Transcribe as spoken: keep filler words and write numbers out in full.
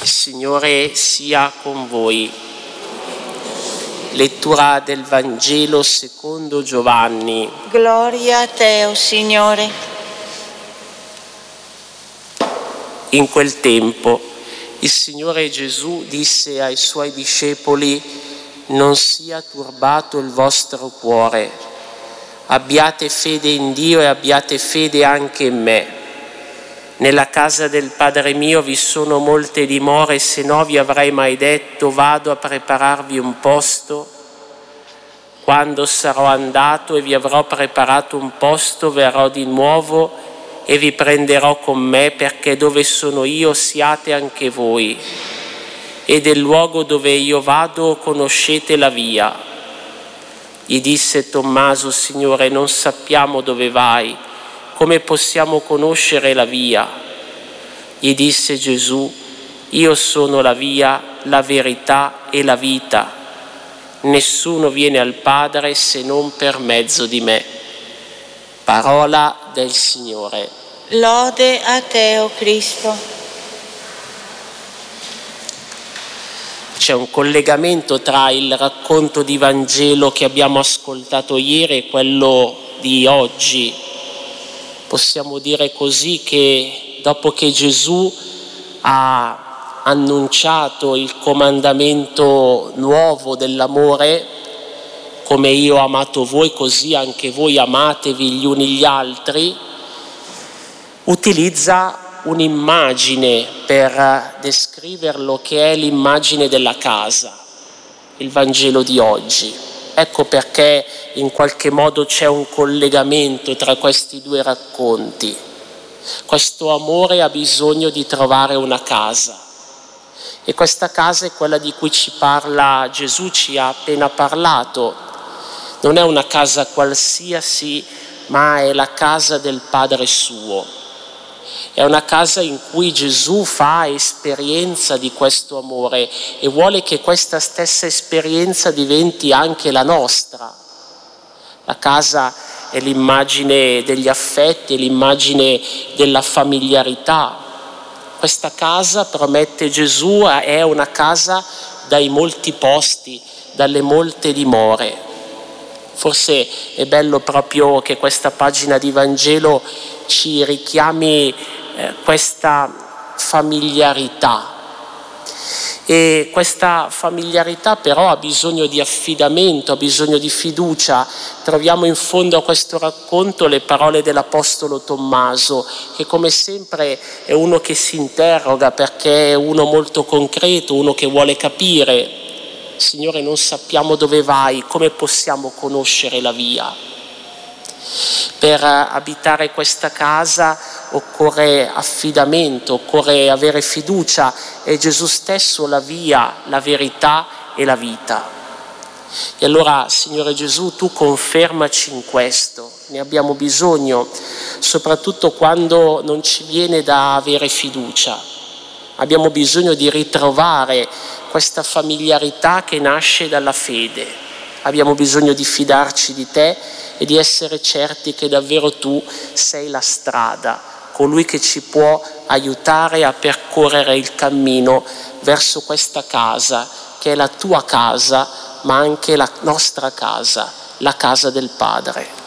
Il Signore sia con voi. Lettura del Vangelo secondo Giovanni. Gloria a te, o Signore. In quel tempo il Signore Gesù disse ai Suoi discepoli: non sia turbato il vostro cuore, abbiate fede in Dio e abbiate fede anche in me. Nella casa del Padre mio vi sono molte dimore, se no vi avrei mai detto vado a prepararvi un posto. Quando sarò andato e vi avrò preparato un posto, verrò di nuovo e vi prenderò con me, perché dove sono io siate anche voi. E del luogo dove io vado conoscete la via. Gli disse Tommaso: Signore, non sappiamo dove vai, come possiamo conoscere la via? Gli disse Gesù: io sono la via, la verità e la vita. Nessuno viene al Padre se non per mezzo di me. Parola del Signore. Lode a te, o Cristo. C'è un collegamento tra il racconto di Vangelo che abbiamo ascoltato ieri e quello di oggi. Possiamo dire così che dopo che Gesù ha annunciato il comandamento nuovo dell'amore, come io ho amato voi, così anche voi amatevi gli uni gli altri, utilizza un'immagine per descriverlo, che è l'immagine della casa, il Vangelo di oggi. Ecco perché in qualche modo c'è un collegamento tra questi due racconti. Questo amore ha bisogno di trovare una casa, e questa casa è quella di cui ci parla Gesù, ci ha appena parlato. Non è una casa qualsiasi, ma è la casa del Padre suo. È una casa in cui Gesù fa esperienza di questo amore e vuole che questa stessa esperienza diventi anche la nostra. La casa è l'immagine degli affetti, è l'immagine della familiarità. Questa casa, promette Gesù, è una casa dai molti posti, dalle molte dimore. Forse è bello proprio che questa pagina di Vangelo ci richiami eh, questa familiarità. E questa familiarità però ha bisogno di affidamento, ha bisogno di fiducia. Troviamo in fondo a questo racconto le parole dell'Apostolo Tommaso, che come sempre è uno che si interroga, perché è uno molto concreto, uno che vuole capire. Signore, non sappiamo dove vai, come possiamo conoscere la via? Per abitare questa casa occorre affidamento, occorre avere fiducia. È Gesù stesso la via, la verità e la vita. E allora, Signore Gesù, tu confermaci in questo. Ne abbiamo bisogno, soprattutto quando non ci viene da avere fiducia. Abbiamo bisogno di ritrovare questa familiarità che nasce dalla fede. Abbiamo bisogno di fidarci di te e di essere certi che davvero tu sei la strada, colui che ci può aiutare a percorrere il cammino verso questa casa, che è la tua casa, ma anche la nostra casa, la casa del Padre.